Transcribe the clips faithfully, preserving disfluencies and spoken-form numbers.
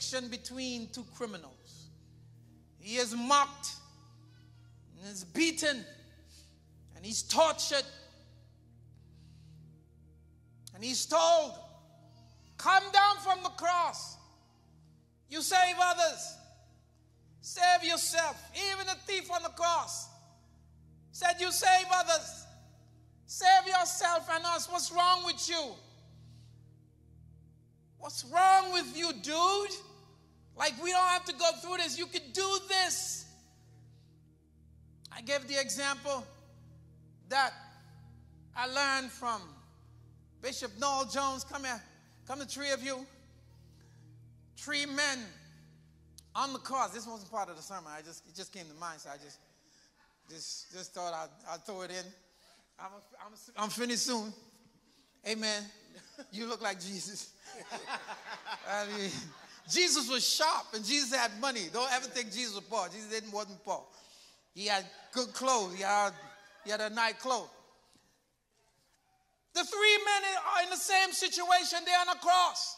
crucifixion between two criminals. He is mocked, and is beaten, and he's tortured, and he's told, come down from the cross. You save others. Save yourself. Even the thief on the cross said, you save others. Save yourself and us. What's wrong with you? What's wrong with you, dude? Like, we don't have to go through this. You could do this. I gave the example that I learned from Bishop Noel Jones. Come here. Come, the three of you. Three men on the cross. This wasn't part of the sermon. I just, it just came to mind, so I just, just, just thought I'd, I'd throw it in. I'm, a, I'm, a, I'm finished soon. Amen. You look like Jesus. I mean, Jesus was sharp, and Jesus had money. Don't ever think Jesus was poor. Jesus didn't wasn't poor. He had good clothes. He had, he had a nice clothes. The three men are in the same situation. They're on a cross.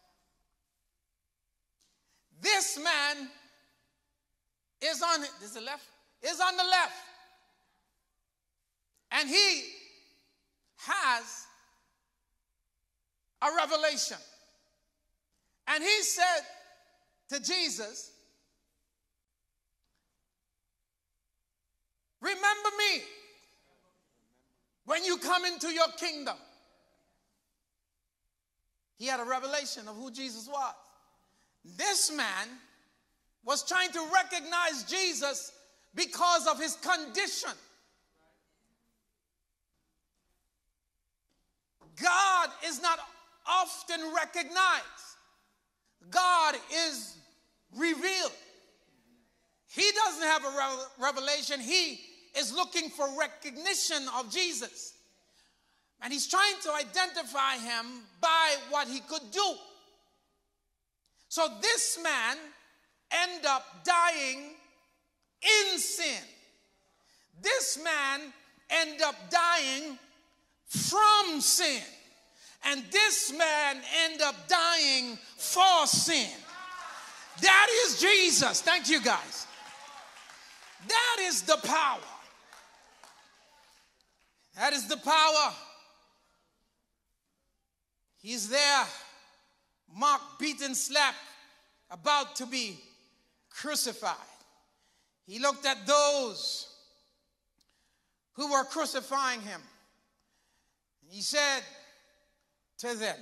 This man is on, this is the left, is on the left. And he has a revelation. And he said to Jesus, remember me when you come into your kingdom. He had a revelation of who Jesus was. This man was trying to recognize Jesus because of his condition. God is not often recognized. God is revealed. He doesn't have a revelation. He is looking for recognition of Jesus. And he's trying to identify him by what he could do. So this man ended up dying in sin. This man ended up dying from sin. And this man ended up dying for sin. That is Jesus. Thank you, guys. That is the power. That is the power. He's there, mocked, beaten, slapped, about to be crucified. He looked at those who were crucifying him. He said to them,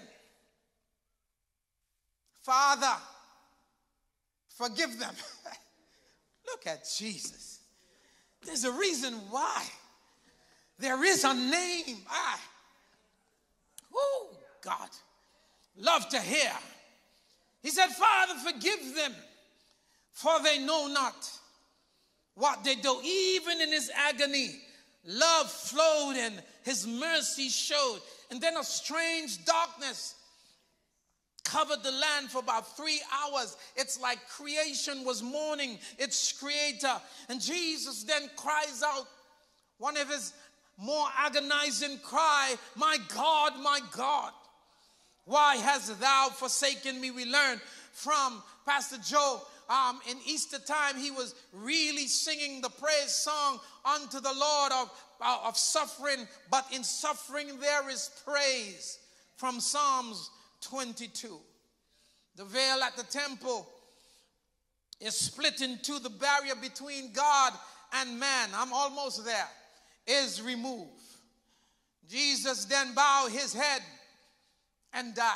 Father, forgive them. Look at Jesus. There's a reason why. There is a name. I, oh, God, love to hear. He said, Father, forgive them, for they know not what they do. Even in his agony, love flowed and his mercy showed. And then a strange darkness covered the land for about three hours. It's like creation was mourning its creator. And Jesus then cries out, one of his more agonizing cry, my God, my God, why hast thou forsaken me? We learn from Pastor Joe um, in Easter time, he was really singing the praise song unto the Lord of, uh, of suffering. But in suffering there is praise, from Psalms twenty-two. The veil at the temple is split in two. The barrier between God and man, I'm almost there, is removed. Jesus then bowed his head and died.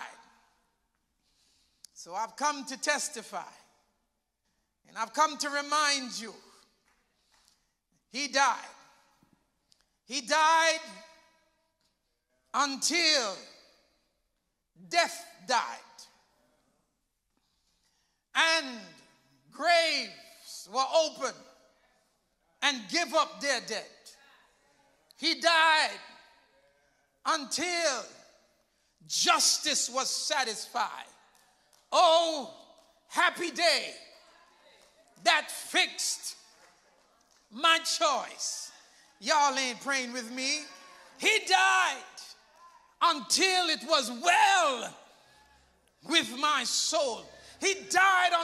So I've come to testify, and I've come to remind you, he died. He died until death died. And graves were opened and give up their dead. He died until justice was satisfied. Oh, happy day that fixed my choice. Y'all ain't praying with me. He died until it was well with my soul. He died